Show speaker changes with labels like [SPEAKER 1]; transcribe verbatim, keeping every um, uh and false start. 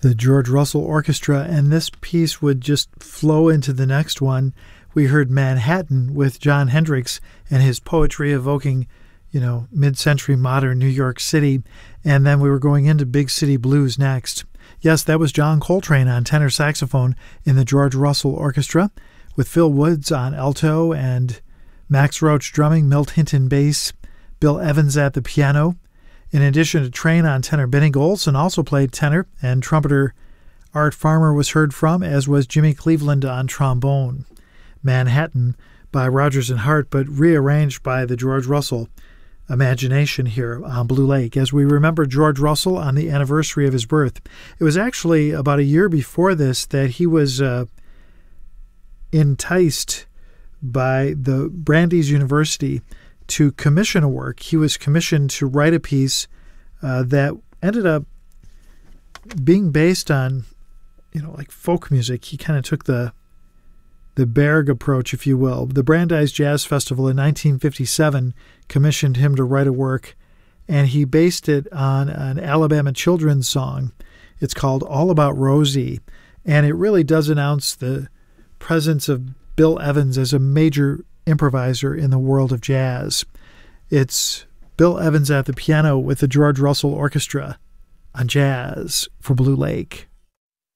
[SPEAKER 1] the George Russell Orchestra, and this piece would just flow into the next one. We heard Manhattan with Jon Hendricks and his poetry evoking, you know, mid-century modern New York City, and then we were going into Big City Blues next. Yes, that was John Coltrane on tenor saxophone in the George Russell Orchestra, with Phil Woods on alto and Max Roach drumming, Milt Hinton bass, Bill Evans at the piano. In addition to Train on tenor, Benny Golson also played tenor, and trumpeter Art Farmer was heard from, as was Jimmy Cleveland on trombone. Manhattan by Rodgers and Hart, but rearranged by the George Russell imagination here on Blue Lake, as we remember George Russell on the anniversary of his birth. It was actually about a year before this that he was uh, enticed by the Brandeis University to commission a work. He was commissioned to write a piece uh, that ended up being based on, you know, like folk music. He kind of took the the Berg approach, if you will. The Brandeis Jazz Festival in nineteen fifty-seven commissioned him to write a work, and he based it on an Alabama children's song. It's called All About Rosie, and it really does announce the presence of Bill Evans as a major improviser in the world of jazz. It's Bill Evans at the piano with the George Russell Orchestra on Jazz for Blue Lake.